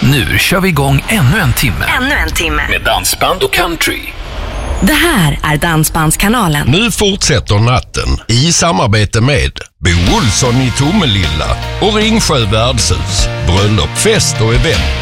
Nu kör vi igång ännu en timme. Med dansband och country. Det här är Dansbandskanalen. Nu fortsätter natten i samarbete med Bo Olsson i Tomelilla och Ringsjö värdshus. Bröllop, fest och event.